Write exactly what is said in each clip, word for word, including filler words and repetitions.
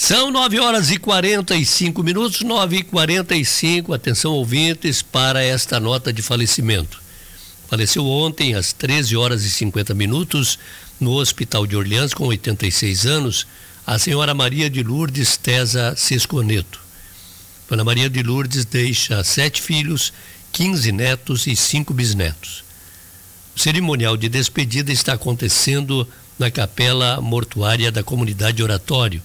São nove horas e quarenta e cinco minutos, nove e quarenta e cinco. Atenção, ouvintes, para esta nota de falecimento. Faleceu ontem às treze horas e cinquenta minutos no Hospital de Orleans, com oitenta e seis anos, a senhora Maria de Lourdes Tesa Sesconeto. Dona Maria de Lourdes deixa sete filhos, quinze netos e cinco bisnetos. O cerimonial de despedida está acontecendo na capela mortuária da comunidade Oratório.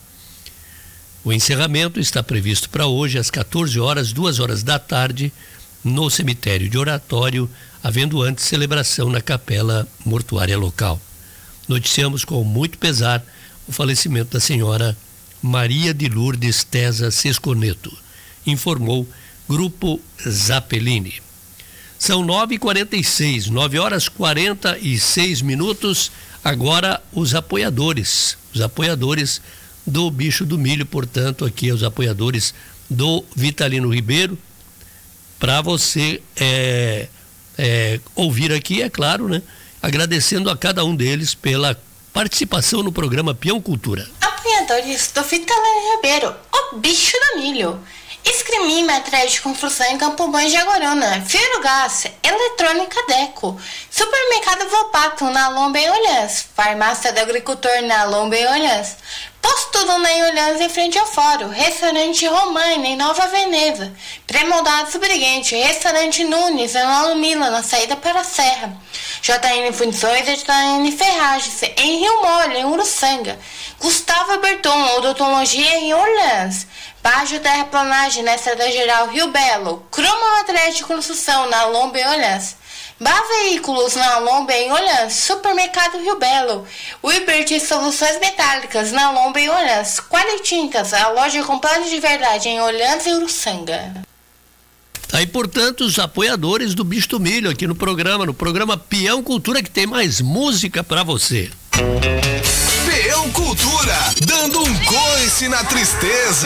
O encerramento está previsto para hoje às quatorze horas, duas horas da tarde, no cemitério de Oratório, havendo antes celebração na capela mortuária local. Noticiamos com muito pesar o falecimento da senhora Maria de Lourdes Tesa Sesconeto, informou Grupo Zappellini. São nove e quarenta e seis, nove horas quarenta e seis minutos. Agora os apoiadores, os apoiadores do Bicho do Milho, portanto, aqui os apoiadores do Vitalino Ribeiro, para você é, é, ouvir aqui, é claro, né? Agradecendo a cada um deles pela participação no programa Peão Cultura. Apoiadores do Vitalino Ribeiro, o Bicho do Milho. Escremi, materiais de construção em Campo Bom de Agorona, Fio Gás, Eletrônica Deco, Supermercado Volpato na Lomba em Olhãs, Farmácia do Agricultor na Lomba em Olhãs, Posto Luna em Olhãs em frente ao Fórum, Restaurante Romana em Nova Veneza, Pré-Moldados Briguente, Restaurante Nunes em Alumila na saída para a Serra, J N Fundições e J N Ferragens em Rio Mole, em Uruçanga, Gustavo Berton, Odontologia em Orleans, Bajo Terraplanagem na Estrada Geral Rio Belo, Croma Materiais de Construção na Lomba em Olhãs, Bá Veículos na Lomba em Olhãs, Supermercado Rio Belo, Wibert Soluções Metálicas na Lomba em Olhãs, Qualitintas, a loja completa de verdade em Olhãs e Uruçanga. Aí, portanto, os apoiadores do Bicho do Milho aqui no programa, no programa Peão Cultura, que tem mais música para você. Peão Cultura, dando um coice na tristeza.